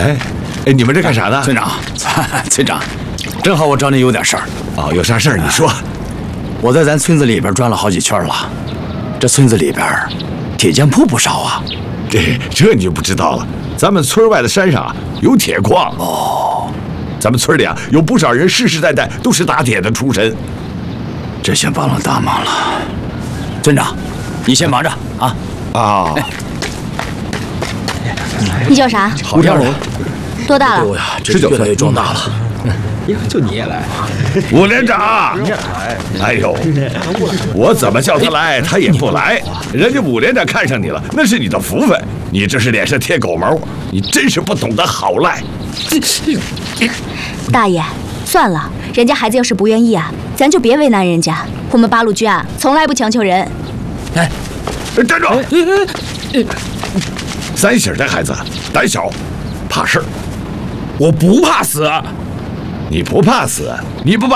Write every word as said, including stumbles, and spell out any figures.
哎，哎，你们这干啥呢？ 村长，村长，正好我找你有点事儿。 哦，有啥事儿你说。 我在咱村子里边转了好几圈了，这村子里边铁匠铺不少啊。 这这你就不知道了。咱们村外的山上啊有铁矿哦， 咱们村里啊有不少人世世代代都是打铁的出身。 这先帮了大忙了。村长，你先忙着啊。 啊。 你叫啥？ 吴天龙。 多大了？ 哎呦呀，这越来越壮大了。 就你也来， 吴连长，哎呦，我怎么叫他来，他也不来。人家武连长看上你了，那是你的福分。你这是脸上贴狗毛，你真是不懂得好赖。 大爷，算了，人家孩子要是不愿意啊，咱就别为难人家。我们八路军啊，从来不强求人。 哎，站住！三喜这孩子胆小，怕事儿。 我不怕死。 你不怕死，你不怕